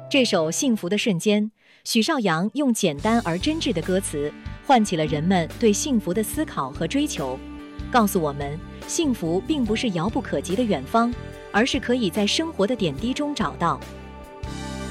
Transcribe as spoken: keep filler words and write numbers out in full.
这首《幸福的瞬间》，许绍洋用简单而真挚的歌词，唤起了人们对幸福的思考和追求，告诉我们，幸福并不是遥不可及的远方，而是可以在生活的点滴中找到。